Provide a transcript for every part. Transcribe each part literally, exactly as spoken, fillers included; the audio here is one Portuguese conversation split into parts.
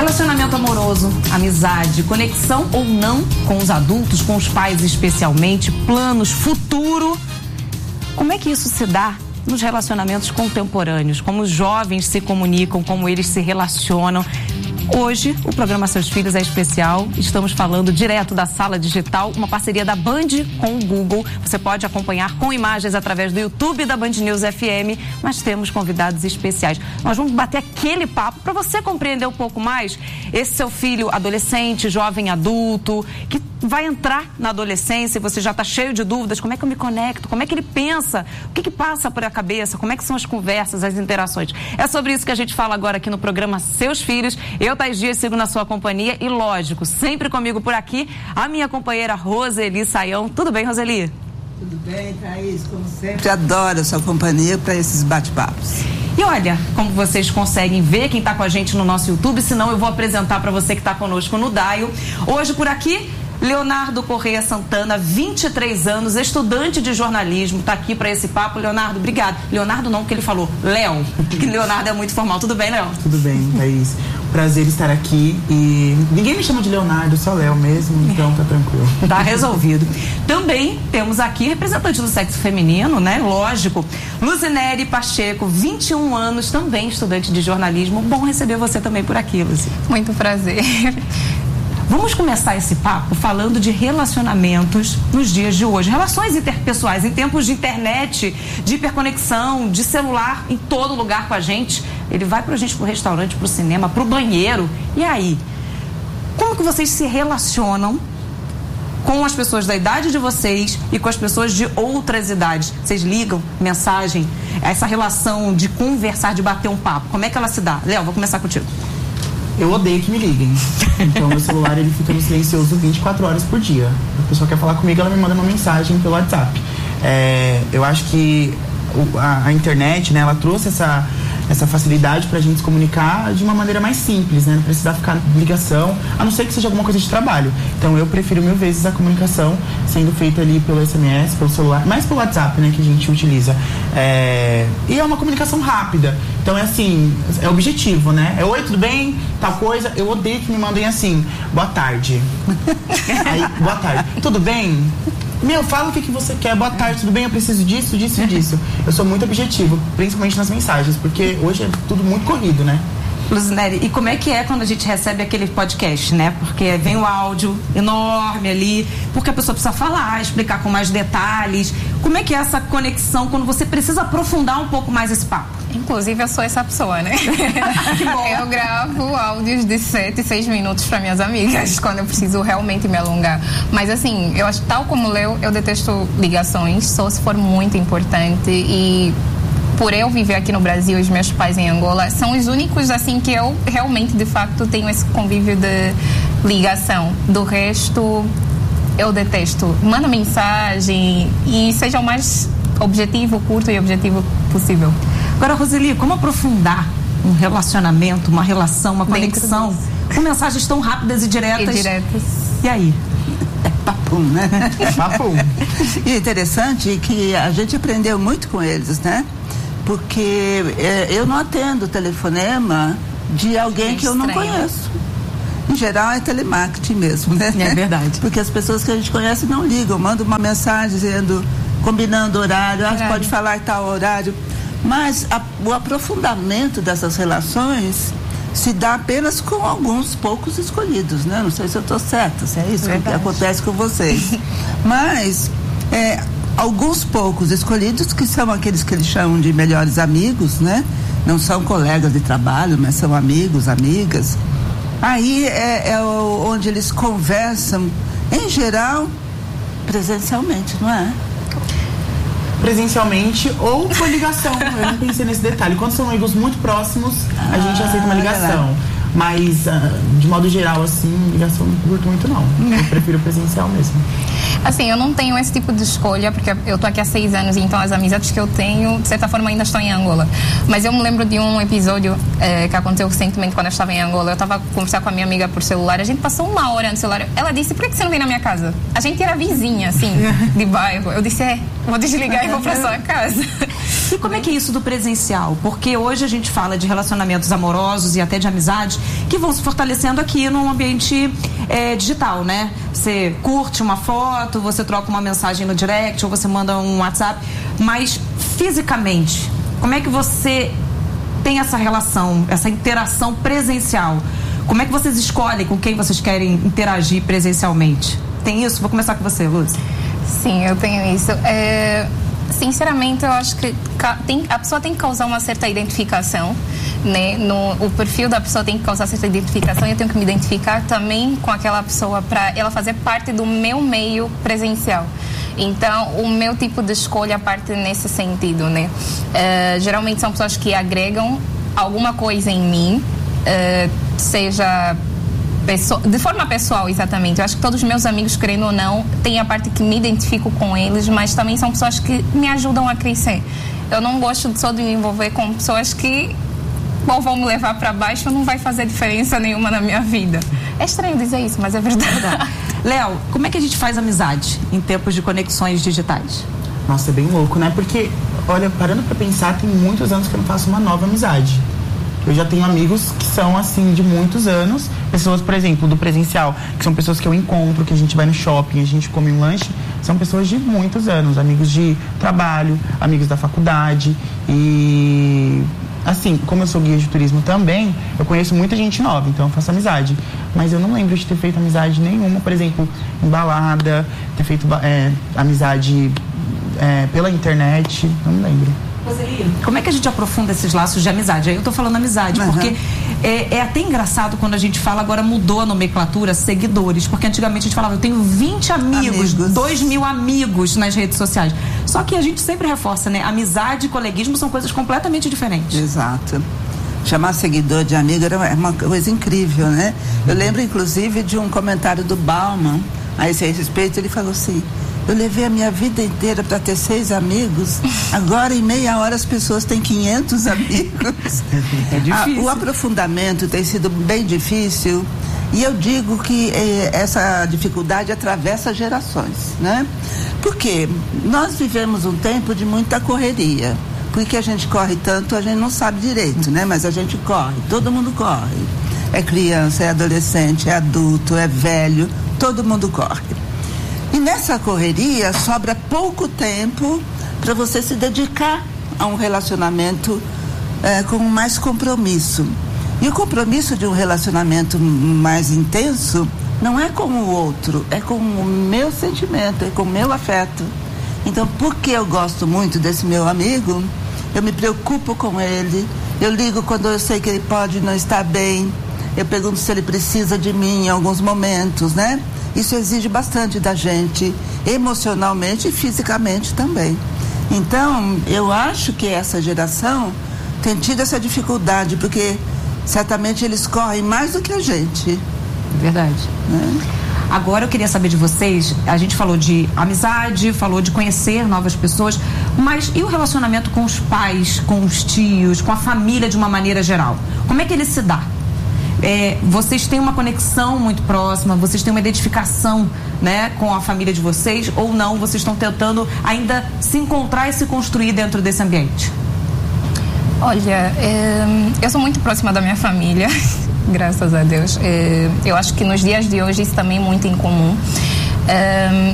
Relacionamento amoroso, amizade, conexão ou não com os adultos, com os pais especialmente, planos, futuro. Como é que isso se dá nos relacionamentos contemporâneos? Como os jovens se comunicam, como eles se relacionam? Hoje, o programa Seus Filhos é especial. Estamos falando direto da Sala Digital, uma parceria da Band com o Google. Você pode acompanhar com imagens através do YouTube da Band News F M, mas temos convidados especiais. Nós vamos bater aquele papo para você compreender um pouco mais esse seu filho adolescente, jovem adulto, que vai entrar na adolescência e você já está cheio de dúvidas. Como é que eu me conecto? Como é que ele pensa? O que que passa por a cabeça? Como é que são as conversas, as interações? É sobre isso que a gente fala agora aqui no programa Seus Filhos. Eu, Thaís Dias, sigo na sua companhia e, lógico, sempre comigo por aqui, a minha companheira Roseli Saião. Tudo bem, Roseli? Tudo bem, Thaís, como sempre. Adoro a sua companhia para esses bate-papos. E olha, como vocês conseguem ver, quem está com a gente no nosso YouTube, senão eu vou apresentar para você que está conosco no Daio. Hoje por aqui, Leonardo Correia Santana, vinte e três anos, estudante de jornalismo, está aqui para esse papo. Leonardo, obrigado. Leonardo não, porque ele falou Léo, que Leonardo é muito formal. Tudo bem, Léo? Tudo bem, Thaís. Prazer estar aqui e ninguém me chama de Leonardo, só Léo mesmo, então tá tranquilo. Tá resolvido. Também temos aqui representante do sexo feminino, né? Lógico. Luzinere Pacheco, vinte e um anos, também estudante de jornalismo. Bom receber você também por aqui, Luzi. Muito prazer. Vamos começar esse papo falando de relacionamentos nos dias de hoje. Relações interpessoais, em tempos de internet, de hiperconexão, de celular em todo lugar com a gente. Ele vai pra gente pro restaurante, pro cinema, pro banheiro. E aí? Como que vocês se relacionam com as pessoas da idade de vocês e com as pessoas de outras idades? Vocês ligam, mensagem, essa relação de conversar, de bater um papo, como é que ela se dá? Léo, vou começar contigo. Eu odeio que me liguem. Então, meu celular, ele fica no silencioso vinte e quatro horas por dia. A pessoa quer falar comigo, ela me manda uma mensagem pelo WhatsApp. É, eu acho que o, a, a internet, né, ela trouxe essa, essa facilidade pra gente se comunicar de uma maneira mais simples, né? Não precisa ficar em ligação, a não ser que seja alguma coisa de trabalho. Então, eu prefiro mil vezes a comunicação sendo feita ali pelo S M S, pelo celular, mais pelo WhatsApp, né, que a gente utiliza. É, e é uma comunicação rápida. Então é assim, é objetivo, né? É oi, tudo bem? Tal coisa. Eu odeio que me mandem assim, boa tarde. Aí, boa tarde. Tudo bem? Meu, fala o que, que você quer. Boa tarde, tudo bem? Eu preciso disso, disso e disso. Eu sou muito objetivo, principalmente nas mensagens, porque hoje é tudo muito corrido, né? Luzinere, e como é que é quando a gente recebe aquele podcast, né? Porque vem o áudio enorme ali, porque a pessoa precisa falar, explicar com mais detalhes. Como é que é essa conexão quando você precisa aprofundar um pouco mais esse papo? Inclusive, eu sou essa pessoa, né? Eu gravo áudios de sete, seis minutos para minhas amigas, quando eu preciso realmente me alongar. Mas assim, eu acho, tal como o Leo, eu detesto ligações, só se for muito importante. E por eu viver aqui no Brasil e os meus pais em Angola, são os únicos, assim, que eu realmente, de facto, tenho esse convívio de ligação. Do resto, eu detesto. Manda mensagem e seja o mais objetivo, curto e objetivo possível. Agora, Roseli, como aprofundar um relacionamento, uma relação, uma conexão com mensagens tão rápidas e diretas? E diretas. E aí? É papum, né? É papum. E é interessante que a gente aprendeu muito com eles, né? Porque é, eu não atendo telefonema de alguém é que eu não conheço. Em geral é telemarketing mesmo, né? É verdade. Porque as pessoas que a gente conhece não ligam, mandam uma mensagem dizendo, combinando horário, ah, pode falar tal horário. Mas a, o aprofundamento dessas relações se dá apenas com alguns poucos escolhidos, né? Não sei se eu estou certa, se é isso Verdade. que acontece com vocês. Mas é, alguns poucos escolhidos, que são aqueles que eles chamam de melhores amigos, né? Não são colegas de trabalho, mas são amigos, amigas. Aí é, é o, onde eles conversam, em geral, presencialmente, não é? Presencialmente ou por ligação. Eu não pensei nesse detalhe. Quando são amigos muito próximos, a ah, gente aceita uma ligação. Mas, uh, de modo geral, assim, ligação não curto muito, não. Eu prefiro presencial mesmo. Assim, eu não tenho esse tipo de escolha, porque eu tô aqui há seis anos, então as amizades que eu tenho, de certa forma, ainda estão em Angola. Mas eu me lembro de um episódio é, que aconteceu recentemente quando eu estava em Angola. Eu estava conversando com a minha amiga por celular, a gente passou uma hora no celular. Ela disse, por que você não vem na minha casa? A gente era vizinha, assim, de bairro. Eu disse, é, vou desligar e vou pra sua casa. E como é que é isso do presencial? Porque hoje a gente fala de relacionamentos amorosos e até de amizades que vão se fortalecendo aqui no ambiente é, digital, né? Você curte uma foto, você troca uma mensagem no direct ou você manda um WhatsApp, mas fisicamente, como é que você tem essa relação, essa interação presencial? Como é que vocês escolhem com quem vocês querem interagir presencialmente? Tem isso? Vou começar com você, Luz. Sim, eu tenho isso. É, sinceramente, eu acho que tem, a pessoa tem que causar uma certa identificação, né? No, o perfil da pessoa tem que causar certa identificação e eu tenho que me identificar também com aquela pessoa para ela fazer parte do meu meio presencial. Então, o meu tipo de escolha parte nesse sentido, né? É, geralmente são pessoas que agregam alguma coisa em mim, é, seja de forma pessoal, exatamente. Eu acho que todos os meus amigos, querendo ou não, tem a parte que me identifico com eles, mas também são pessoas que me ajudam a crescer. Eu não gosto só de me envolver com pessoas que ou vão me levar para baixo ou não vai fazer diferença nenhuma na minha vida. É estranho dizer isso, mas é verdade. Léo, como é que a gente faz amizade em tempos de conexões digitais? Nossa, é bem louco, né? Porque, olha, parando pra pensar, tem muitos anos que eu não faço uma nova amizade. Eu já tenho amigos que são, assim, de muitos anos. Pessoas, por exemplo, do presencial, que são pessoas que eu encontro, que a gente vai no shopping, a gente come um lanche. São pessoas de muitos anos, amigos de trabalho, amigos da faculdade. E, assim, como eu sou guia de turismo também, eu conheço muita gente nova, então eu faço amizade. Mas eu não lembro de ter feito amizade nenhuma, por exemplo, em balada, ter feito é, amizade é, pela internet, não lembro. Como é que a gente aprofunda esses laços de amizade? Aí eu tô falando amizade, uhum. porque é, é até engraçado quando a gente fala, agora mudou a nomenclatura, seguidores, porque antigamente a gente falava, eu tenho vinte amigos, amigos. dois mil amigos nas redes sociais. Só que a gente sempre reforça, né? Amizade e coleguismo são coisas completamente diferentes. Exato. Chamar seguidor de amigo era uma coisa incrível, né? Eu lembro, inclusive, de um comentário do Bauman a esse respeito. Ele falou assim: eu levei a minha vida inteira para ter seis amigos, agora em meia hora as pessoas têm quinhentos amigos. É difícil. A, o aprofundamento tem sido bem difícil e eu digo que eh, essa dificuldade atravessa gerações, né? Porque nós vivemos um tempo de muita correria. Por que a gente corre tanto, a gente não sabe direito, né? Mas a gente corre, todo mundo corre. É criança, é adolescente, é adulto, é velho, todo mundo corre. E nessa correria sobra pouco tempo para você se dedicar a um relacionamento é, com mais compromisso. E o compromisso de um relacionamento mais intenso não é com o outro, é com o meu sentimento, é com o meu afeto. Então, porque eu gosto muito desse meu amigo, eu me preocupo com ele, eu ligo quando eu sei que ele pode não estar bem, eu pergunto se ele precisa de mim em alguns momentos, né? Isso exige bastante da gente, emocionalmente e fisicamente também. Então, eu acho que essa geração tem tido essa dificuldade, porque certamente eles correm mais do que a gente. Verdade. Né? Agora eu queria saber de vocês, a gente falou de amizade, falou de conhecer novas pessoas, mas e o relacionamento com os pais, com os tios, com a família de uma maneira geral? Como é que ele se dá? É, vocês têm uma conexão muito próxima, vocês têm uma identificação, né, com a família de vocês, ou não, vocês estão tentando ainda se encontrar e se construir dentro desse ambiente? Olha, é, eu sou muito próxima da minha família, graças a Deus. É, eu acho que nos dias de hoje isso também é muito incomum. É,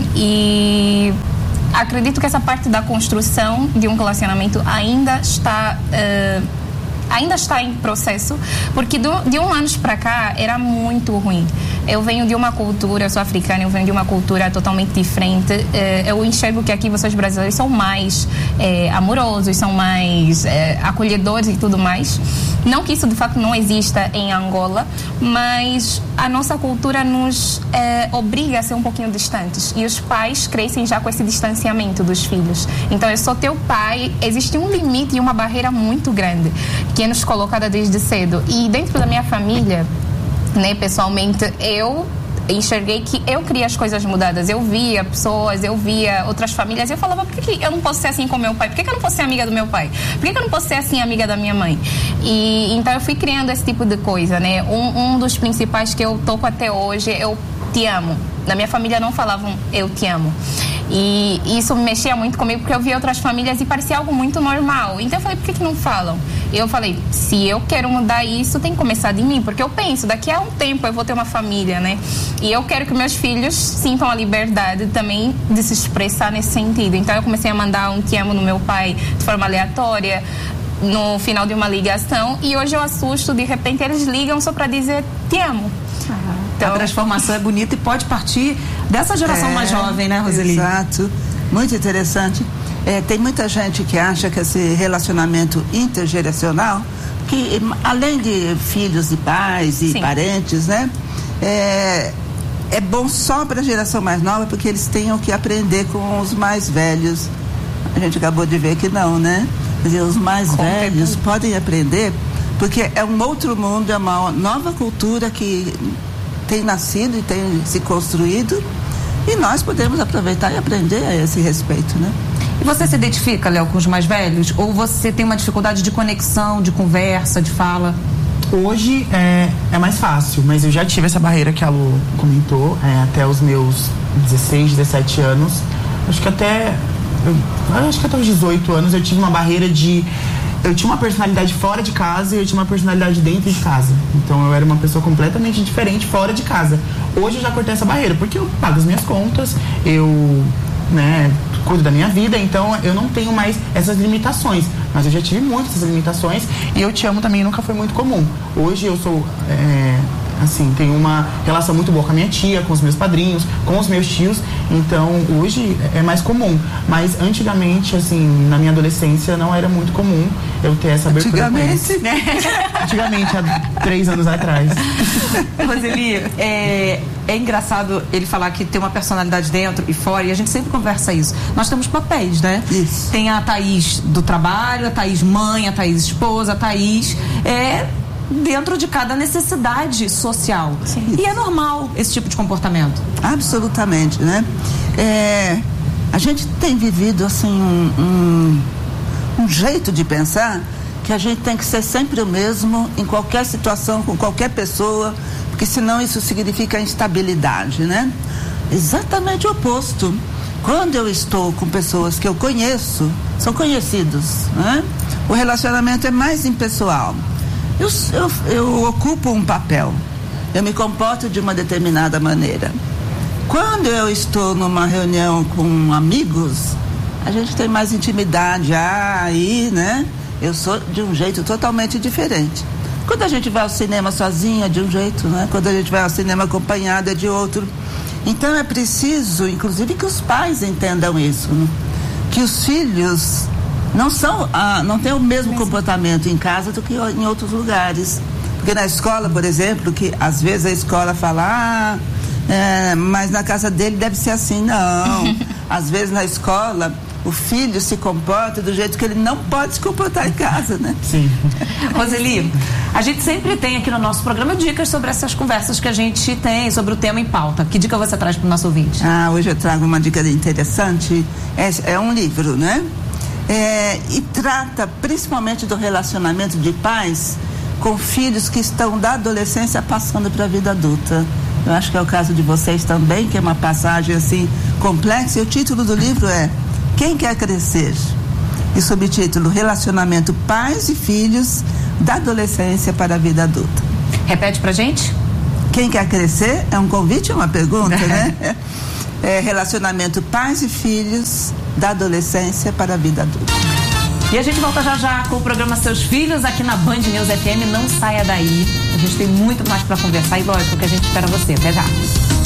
e acredito que essa parte da construção de um relacionamento ainda está... É, ainda está em processo, porque do, de um ano para cá era muito ruim. Eu venho de uma cultura, eu sou africana, eu venho de uma cultura totalmente diferente. Eh, eu enxergo que aqui vocês brasileiros são mais eh, amorosos, são mais eh, acolhedores e tudo mais. Não que isso de fato não exista em Angola, mas a nossa cultura nos eh, obriga a ser um pouquinho distantes. E os pais crescem já com esse distanciamento dos filhos. Então, eu sou teu pai, existe um limite e uma barreira muito grande que é nos colocada desde cedo. E dentro da minha família, né, pessoalmente, eu enxerguei que eu queria as coisas mudadas. Eu via pessoas, eu via outras famílias, eu falava, por que eu não posso ser assim com meu pai? Por que eu não posso ser amiga do meu pai? Por que eu não posso ser assim amiga da minha mãe? E então eu fui criando esse tipo de coisa, né? Um, um dos principais que eu toco até hoje, eu te amo. Na minha família não falavam eu te amo. E isso mexia muito comigo, porque eu via outras famílias e parecia algo muito normal. Então eu falei, por que, que não falam? E eu falei, se eu quero mudar isso, tem que começar de mim, porque eu penso, daqui a um tempo eu vou ter uma família, né? E eu quero que meus filhos sintam a liberdade também de se expressar nesse sentido. Então eu comecei a mandar um te amo no meu pai de forma aleatória, no final de uma ligação, e hoje eu assusto, de repente eles ligam só para dizer te amo. Ah, então, a transformação é bonita e pode partir dessa geração é, mais jovem, né, Roseli? Exato, muito interessante. É, tem muita gente que acha que esse relacionamento intergeracional, que além de filhos e pais e Sim. parentes, né, é, é bom só para a geração mais nova, porque eles tenham que aprender com os mais velhos. A gente acabou de ver que não, né? Quer dizer, os mais com velhos certeza. podem aprender, porque é um outro mundo, é uma nova cultura que tem nascido e tem se construído, e nós podemos aproveitar e aprender a esse respeito, né? E você se identifica, Léo, com os mais velhos? Ou você tem uma dificuldade de conexão, de conversa, de fala? Hoje é, é mais fácil, mas eu já tive essa barreira que a Lu comentou, é, até os meus dezesseis, dezessete anos. Acho que até... Eu, acho que até os dezoito anos eu tive uma barreira de... Eu tinha uma personalidade fora de casa e eu tinha uma personalidade dentro de casa. Então eu era uma pessoa completamente diferente fora de casa. Hoje eu já cortei essa barreira, porque eu pago as minhas contas, eu, né, cuido da minha vida, então eu não tenho mais essas limitações. Mas eu já tive muitas limitações e eu te amo também nunca foi muito comum. Hoje eu sou... É, assim, tenho uma relação muito boa com a minha tia, com os meus padrinhos, com os meus tios, então hoje é mais comum, mas antigamente, assim, na minha adolescência não era muito comum eu ter essa abertura. Antigamente, né? Antigamente, há três anos atrás. Roseli, é, é engraçado ele falar que tem uma personalidade dentro e fora, e a gente sempre conversa isso. Nós temos papéis, né? Isso. Tem a Thaís do trabalho, a Thaís mãe, a Thaís esposa, a Thaís é... dentro de cada necessidade social. Sim. E é normal esse tipo de comportamento. Absolutamente, né? É, a gente tem vivido assim um, um, um jeito de pensar que a gente tem que ser sempre o mesmo em qualquer situação, com qualquer pessoa, porque senão isso significa instabilidade, né? Exatamente o oposto. Quando eu estou com pessoas que eu conheço, são conhecidos, né? O relacionamento é mais impessoal. Eu, eu, eu ocupo um papel, eu me comporto de uma determinada maneira. Quando eu estou numa reunião com amigos, a gente tem mais intimidade, ah, aí, né? Eu sou de um jeito totalmente diferente. Quando a gente vai ao cinema sozinha, é de um jeito, né? Quando a gente vai ao cinema acompanhada, é de outro. Então é preciso, inclusive, que os pais entendam isso, né? Que os filhos... não são, ah, não tem o mesmo comportamento em casa do que em outros lugares. Porque na escola, por exemplo, que às vezes a escola fala, ah, é, mas na casa dele deve ser assim. Não. Às vezes na escola o filho se comporta do jeito que ele não pode se comportar em casa, né? Sim. Roseli, a gente sempre tem aqui no nosso programa dicas sobre essas conversas que a gente tem sobre o tema em pauta. Que dica você traz para o nosso ouvinte? Ah, hoje eu trago uma dica interessante. É, é um livro, né? É, e trata principalmente do relacionamento de pais com filhos que estão da adolescência passando para a vida adulta. Eu acho que é o caso de vocês também, que é uma passagem assim complexa, e o título do livro é Quem Quer Crescer? E subtítulo Relacionamento Pais e Filhos da Adolescência para a Vida Adulta. Repete pra gente? Quem Quer Crescer? É um convite ou uma pergunta, né? É relacionamento pais e filhos da adolescência para a vida adulta. E a gente volta já já com o programa Seus Filhos aqui na Band News F M. Não saia daí. A gente tem muito mais para conversar e lógico que a gente espera você. Até já.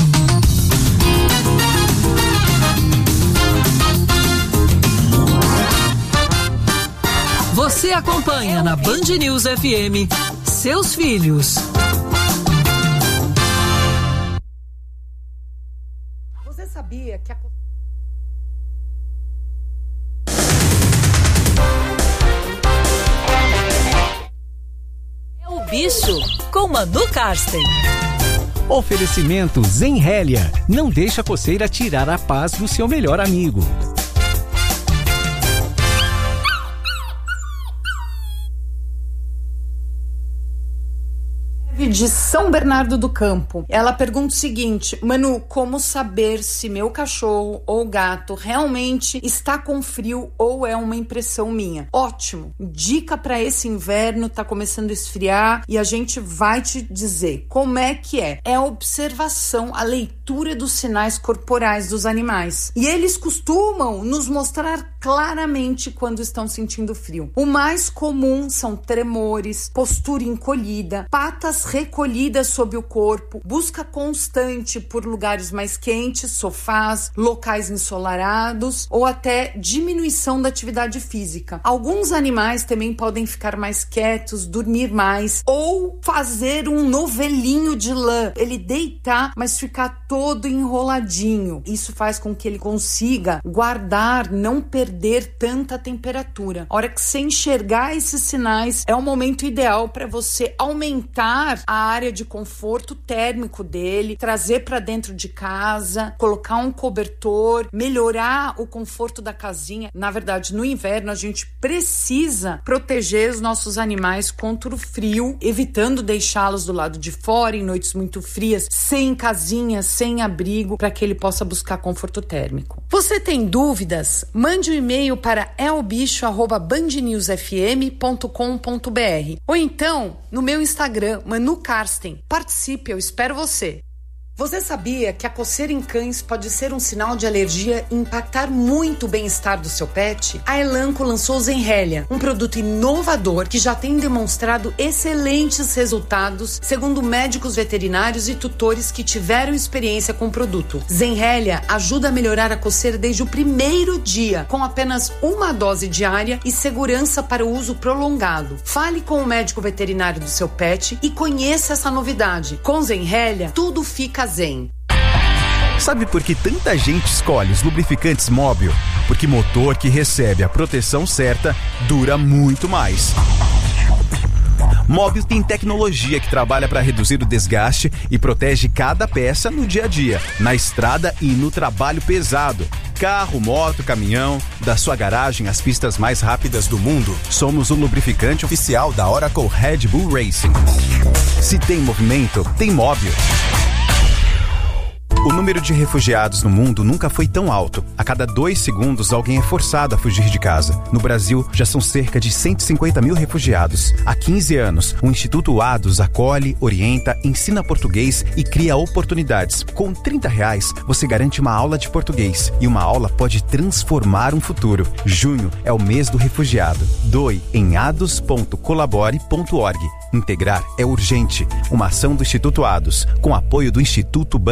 Você acompanha na Band News F M Seus Filhos. Você sabia que a... É o bicho com Manu Karsten. Oferecimento Zenrélia. Não deixa a coceira tirar a paz do seu melhor amigo. de São Bernardo do Campo. Ela pergunta o seguinte: Manu, como saber se meu cachorro ou gato realmente está com frio ou é uma impressão minha? Ótimo! Dica para esse inverno, tá começando a esfriar e a gente vai te dizer como é que é. É a observação, a leitura dos sinais corporais dos animais. E eles costumam nos mostrar claramente quando estão sentindo frio. O mais comum são tremores, postura encolhida, patas recolhidas sob o corpo, busca constante por lugares mais quentes, sofás, locais ensolarados ou até diminuição da atividade física. Alguns animais também podem ficar mais quietos, dormir mais ou fazer um novelinho de lã. Ele deitar, mas ficar todo enroladinho. Isso faz com que ele consiga guardar, não perder tanta temperatura. A hora que você enxergar esses sinais, é o momento ideal para você aumentar a área de conforto térmico dele, trazer para dentro de casa, colocar um cobertor, melhorar o conforto da casinha. Na verdade, no inverno a gente precisa proteger os nossos animais contra o frio, evitando deixá-los do lado de fora em noites muito frias, sem casinha, sem abrigo, para que ele possa buscar conforto térmico. Você tem dúvidas? Mande um e-mail para elbicho arroba band news f m ponto com ponto b r ou então no meu Instagram, Manu Karsten. Participe, eu espero você. Você sabia que a coceira em cães pode ser um sinal de alergia e impactar muito o bem-estar do seu pet? A Elanco lançou Zenrelia, um produto inovador que já tem demonstrado excelentes resultados, segundo médicos veterinários e tutores que tiveram experiência com o produto. Zenrelia ajuda a melhorar a coceira desde o primeiro dia, com apenas uma dose diária e segurança para o uso prolongado. Fale com o médico veterinário do seu pet e conheça essa novidade. Com Zenrelia, tudo fica zen. Sabe por que tanta gente escolhe os lubrificantes Móbil? Porque motor que recebe a proteção certa dura muito mais. Móbil tem tecnologia que trabalha para reduzir o desgaste e protege cada peça no dia a dia, na estrada e no trabalho pesado. Carro, moto, caminhão, da sua garagem às pistas mais rápidas do mundo, somos o lubrificante oficial da Oracle Red Bull Racing. Se tem movimento, tem Móbil. O número de refugiados no mundo nunca foi tão alto. A cada dois segundos, alguém é forçado a fugir de casa. No Brasil, já são cerca de cento e cinquenta mil refugiados. Há quinze anos, o Instituto Ados acolhe, orienta, ensina português e cria oportunidades. Com trinta reais, você garante uma aula de português. E uma aula pode transformar um futuro. Junho é o mês do refugiado. Doe em ados ponto colabore ponto org. Integrar é urgente. Uma ação do Instituto Ados, com apoio do Instituto